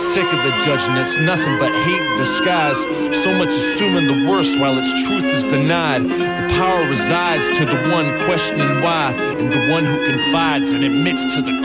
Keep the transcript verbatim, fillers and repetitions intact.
sick of the judging. It's nothing but hate in disguise. So much assuming the worst while its truth is denied. The power resides to the one questioning why, and the one who confides and admits to the